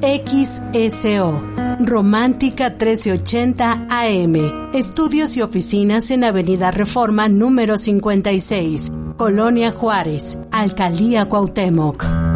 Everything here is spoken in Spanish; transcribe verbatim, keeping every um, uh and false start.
X S O. Romántica trece ochenta A M. Estudios y oficinas en Avenida Reforma número cincuenta y seis, Colonia Juárez, Alcaldía Cuauhtémoc.